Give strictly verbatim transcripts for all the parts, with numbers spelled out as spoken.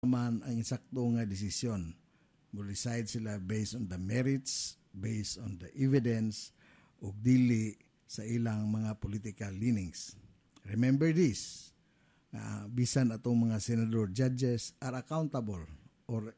man ang insakto nga desisyon. Mo-decide sila based on the merits, based on the evidence, ug dili sa ilang mga political leanings. Remember this, uh, bisan atong mga senador judges are accountable or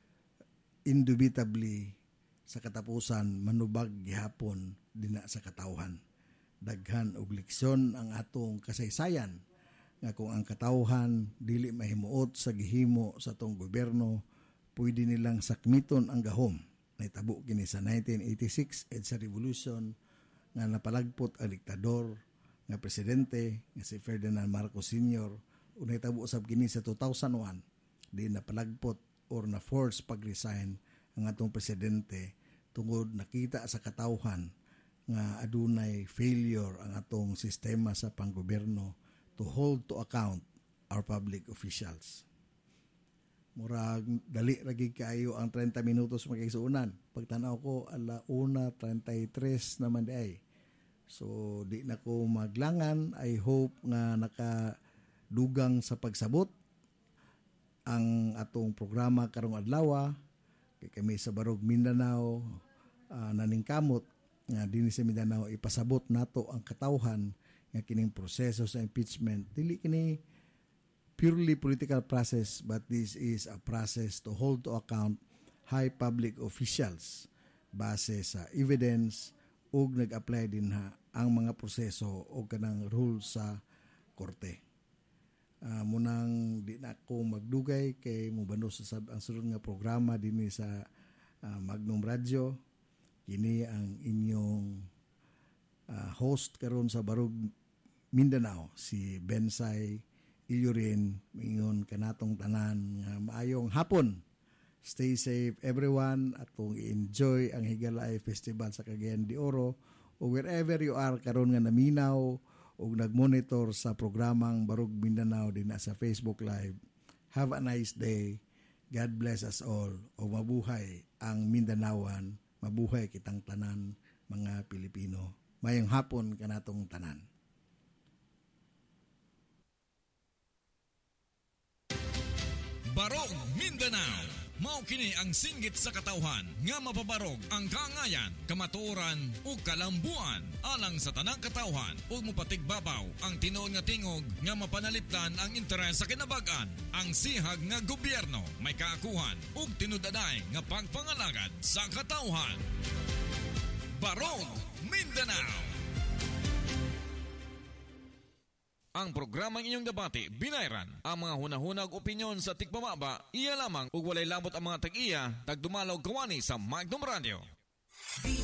indubitably sa katapusan manubag gihapon dina sa katawhan. Daghan og leksyon ang atong kasaysayan nga kung ang katawhan dili mahimuot sa gihimo sa atong gobyerno, pwede nilang sakmiton ang gahom. Naitabo kini sa nineteen eighty-six EDSA Revolution nga napalagpot ang diktador nga presidente nga si Ferdinand Marcos Senior o naitabo usab kini sa two thousand one di napalagpot or na force pag-resign ang atong presidente tungod nakita sa katawhan nga adunay failure ang atong sistema sa panggobyerno to hold to account our public officials. Murag dali ragi kayo ang thirty minutos magkaisuunan. Pagtanaw ko ala una thirty-three naman di ay. So di na ko maglangan. I hope nga nakadugang sa pagsabot ang atong programa karong adlaw. Kay kami sa Barog Mindanao uh, naningkamot nga dinhi sa Mindanao ipasabot nato ang katawhan nga kining proseso sa impeachment. Dili kini purely political process, but this is a process to hold to account high public officials base sa evidence ug nag-apply din ha ang mga proseso o kanang rules sa korte. Uh, munang di na ako magdugay kay mubanos sa ang sulod nga programa dinhi sa uh, Magnum Radio. Kini ang inyong uh, host karon sa Barog Mindanao, si Bensay Ilyurin, mingon kanatong tanan nga maayong hapon. Stay safe everyone at kung i-enjoy ang Higalay Festival sa Cagayan de Oro o wherever you are karon nga naminaw o nagmonitor sa programang Barog Mindanao din sa Facebook Live. Have a nice day. God bless us all. O mabuhay ang Mindanaoan. Mabuhay kitang tanan mga Pilipino. Mayong hapon kanatong tanan. Barog Mindanao. Mao kini ang singgit sa katawhan nga mapabarog ang kaangayan, kamatuoran ug kalambuan alang sa tanang katawhan ug mopatigbabaw ang tinuod nga tingog nga mapanalipdan ang interes sa kinabag-an. Ang sihag nga gobyerno may kaakuhan ug tinudaday nga pagpangalagad sa katawhan. Barog Mindanao. Ang programang inyong debate, binayran. Ang mga hunahunag opinyon sa tikpamaba, iya lamang ug walay labot ang mga tag-iya, tagdumalaw kawani sa Magnum Radio.